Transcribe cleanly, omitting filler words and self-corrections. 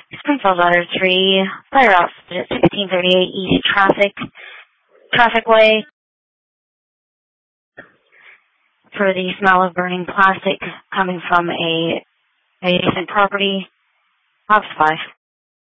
Springfield Letter 3, fire off at 1638 East Trafficway for the smell of burning plastic coming from a adjacent property. Ops 5.